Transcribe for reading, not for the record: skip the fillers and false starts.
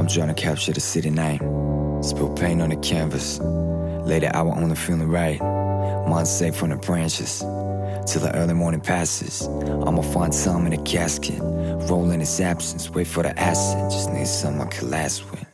trying to capture the city night. Spill paint on the canvas. Later hour only feeling right. Mind safe from the branches. Till the early morning passes. I'ma find time in a casket. Roll in his absence. Wait for the acid. Just need someone I can last with.